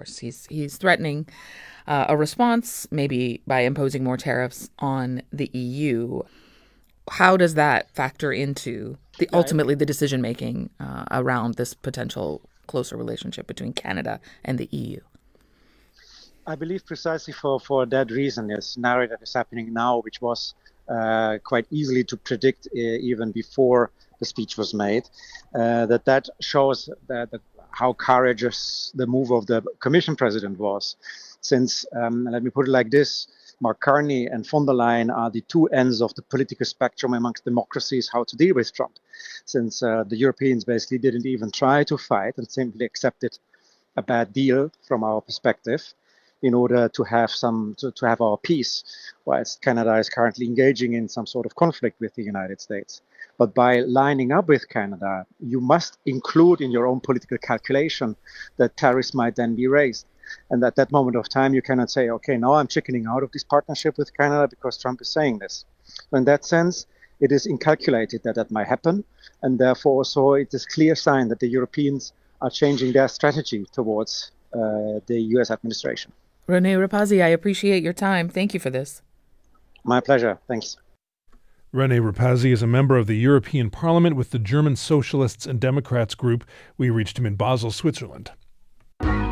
course. He's threatening a response, maybe by imposing more tariffs on the EU. How does that factor into ultimately the decision making around this potential closer relationship between Canada and the EU? I believe precisely for that reason, the scenario that is happening now, which was quite easily to predict even before the speech was made, that shows that how courageous the move of the Commission President was. Since, let me put it like this, Mark Carney and von der Leyen are the two ends of the political spectrum amongst democracies how to deal with Trump. Since the Europeans basically didn't even try to fight and simply accepted a bad deal from our perspective in order to have to have our peace, whilst Canada is currently engaging in some sort of conflict with the United States. But by lining up with Canada, you must include in your own political calculation that tariffs might then be raised. And at that moment of time, you cannot say, okay, now I'm chickening out of this partnership with Canada because Trump is saying this. So in that sense, it is incalculated that might happen. And therefore, also, it is a clear sign that the Europeans are changing their strategy towards the U.S. administration. René Rapazzi, I appreciate your time. Thank you for this. My pleasure. Thanks. René Rapazzi is a member of the European Parliament with the German Socialists and Democrats group. We reached him in Basel, Switzerland.